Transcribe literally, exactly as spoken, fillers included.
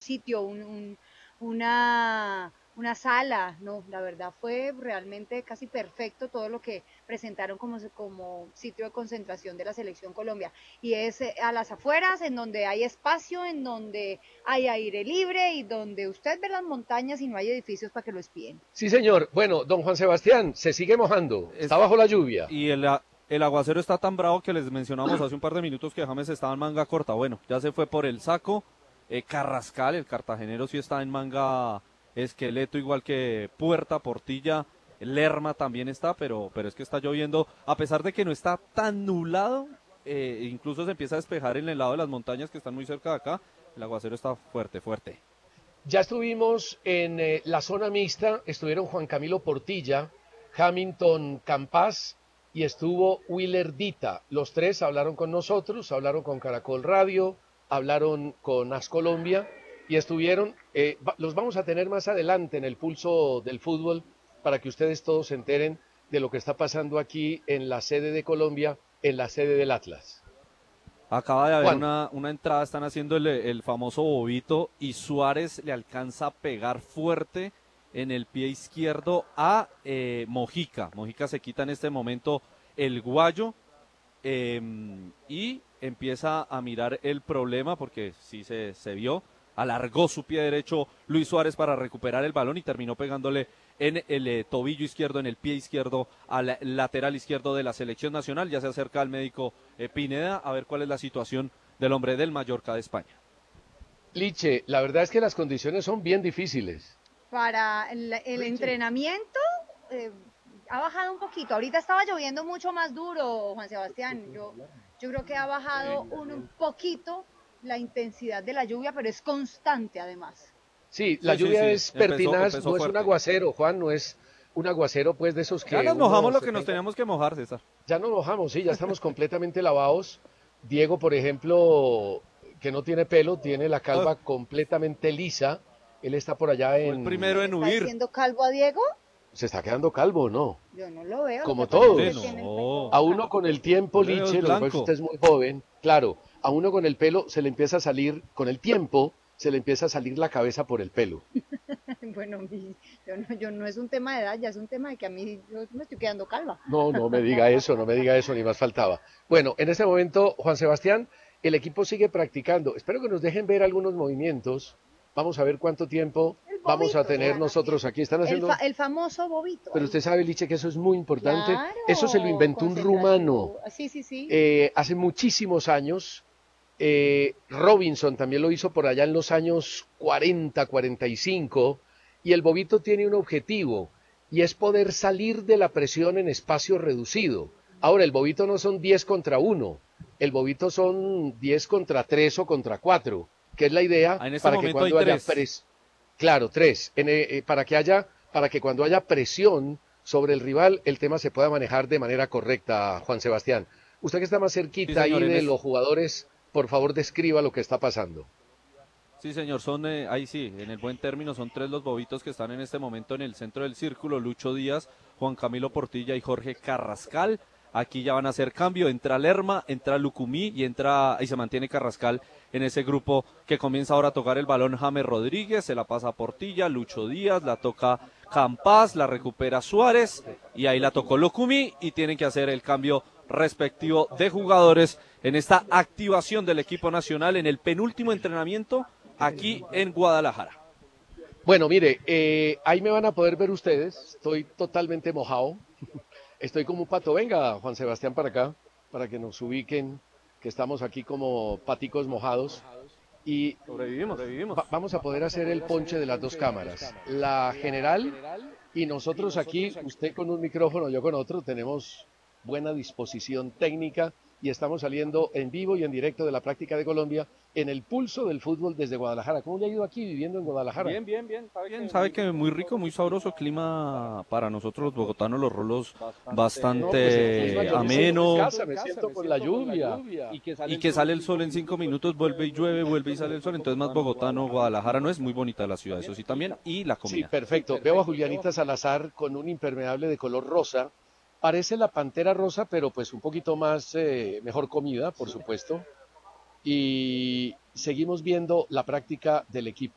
sitio, un, un, una, una sala, no, la verdad fue realmente casi perfecto todo lo que presentaron como, como sitio de concentración de la Selección Colombia. Y es eh, a las afueras, en donde hay espacio, en donde hay aire libre y donde usted ve las montañas y no hay edificios para que lo espíen. Sí, señor. Bueno, don Juan Sebastián, se sigue mojando. Está Es, bajo la lluvia. y el, a- el aguacero está tan bravo que les mencionamos hace un par de minutos que James estaba en manga corta. Bueno, ya se fue por el saco. Eh, Carrascal, el cartagenero, sí está en manga esqueleto, igual que Puerta, Portilla. Lerma también está, pero, pero es que está lloviendo. A pesar de que no está tan nublado, eh, incluso se empieza a despejar en el lado de las montañas que están muy cerca de acá. El aguacero está fuerte, fuerte. Ya estuvimos en eh, la zona mixta, estuvieron Juan Camilo Portilla, Hamilton Campas y estuvo Willer Dita. Los tres hablaron con nosotros, hablaron con Caracol Radio, hablaron con As Colombia y estuvieron, eh, va- los vamos a tener más adelante en el pulso del fútbol para que ustedes todos se enteren de lo que está pasando aquí en la sede de Colombia, en la sede del Atlas. Acaba de haber Juan. una, una entrada, están haciendo el, el famoso bobito y Suárez le alcanza a pegar fuerte en el pie izquierdo a eh, Mojica. Mojica se quita en este momento el guayo eh, y empieza a mirar el problema porque sí se, se vio. Alargó su pie derecho Luis Suárez para recuperar el balón y terminó pegándole en el eh, tobillo izquierdo, en el pie izquierdo, al lateral izquierdo de la selección nacional. Ya se acerca al médico eh, Pineda a ver cuál es la situación del hombre del Mallorca de España. Liche, la verdad es que las condiciones son bien difíciles. Para el, el entrenamiento eh, ha bajado un poquito. Ahorita estaba lloviendo mucho más duro, Juan Sebastián. Yo, yo creo que ha bajado un, un poquito la intensidad de la lluvia, pero es constante además. Sí, la Sí, sí, lluvia sí, es empezó, pertinaz, empezó no es un fuerte. aguacero, Juan, no es un aguacero pues de esos Ya que nos uno mojamos lo se que nos pega. teníamos que mojar, César. Ya nos mojamos, sí, ya estamos completamente lavados. Diego, por ejemplo, que no tiene pelo, tiene la Oh, calva completamente lisa. Él está por allá fue el en... primero ¿Le en está huir. diciendo calvo a Diego? Se está quedando calvo, ¿no? Yo no lo veo, lo Como que pasa es Hombre, que todos. tiene el no. pelo A uno largo. con el Yo tiempo, le veo es Liche, lo que pasa es que blanco. usted es muy joven, claro, a uno con el pelo se le empieza a salir, con el tiempo, se le empieza a salir la cabeza por el pelo. Bueno, mi- yo no, yo no es un tema de edad, ya es un tema de que a mí yo me estoy quedando calva. No, no me diga eso, no me diga eso, ni más faltaba. Bueno, en este momento, Juan Sebastián, el equipo sigue practicando. Espero que nos dejen ver algunos movimientos. Vamos a ver cuánto tiempo El vamos a bobito tener están nosotros haciendo. aquí. Están El, fa- haciendo, el famoso bobito pero ahí. usted sabe, Liche, que eso es muy importante. Eso se lo Claro, inventó un rumano concentración. Ah, sí, sí, sí. eh, hace muchísimos años. Eh, Robinson también lo hizo por allá en los años cuarenta, cuarenta y cinco, y el bobito tiene un objetivo, y es poder salir de la presión en espacio reducido. Ahora, el bobito no son diez contra uno, el bobito son diez contra tres o contra cuatro, que es la idea Ah, en este para que momento hay cuando haya tres. pres... Claro, tres, en, eh, para que haya, para que cuando haya presión sobre el rival, el tema se pueda manejar de manera correcta, Juan Sebastián. Usted que está más Sí, cerquita ahí señor, en de es- los jugadores, por favor describa lo que está pasando. sí, señor, son, eh, ahí sí, en el buen término, son tres los bobitos que están en este momento en el centro del círculo, Lucho Díaz, Juan Camilo Portilla y Jorge Carrascal. Aquí ya van a hacer cambio, entra Lerma, entra Lucumí y entra y se mantiene Carrascal en ese grupo que comienza ahora a tocar el balón James Rodríguez, se la pasa a Portilla, Lucho Díaz, la toca Campas, la recupera Suárez y ahí la tocó Lucumí y tienen que hacer el cambio respectivo de jugadores en esta activación del equipo nacional en el penúltimo entrenamiento aquí en Guadalajara. Bueno, mire, eh, ahí me van a poder ver ustedes. Estoy totalmente mojado. Estoy como un pato. Venga, Juan Sebastián, para acá, para que nos ubiquen, que estamos aquí como paticos mojados. Y Sobrevivimos. va- vamos a poder hacer el ponche de las dos cámaras. La general y nosotros aquí, usted con un micrófono, yo con otro, tenemos buena disposición técnica y estamos saliendo en vivo y en directo de la práctica de Colombia en el pulso del fútbol desde Guadalajara. ¿Cómo le ha ido aquí viviendo en Guadalajara? Bien, bien, bien. Sabe bien, sabe que muy rico, muy sabroso clima para nosotros los bogotanos, los rolos No, pues el bastante clima, yo me siento en ameno casa, me siento con la lluvia. y que sale el sol en cinco minutos, vuelve y llueve, vuelve y sale el sol, entonces más bogotano, Guadalajara no es muy bonita la ciudad, eso sí también, y la Sí, comida. perfecto. Veo a Julianita Salazar con un impermeable de color rosa. Parece la pantera rosa, pero pues un poquito más, eh, mejor comida, por supuesto. Y seguimos viendo la práctica del equipo.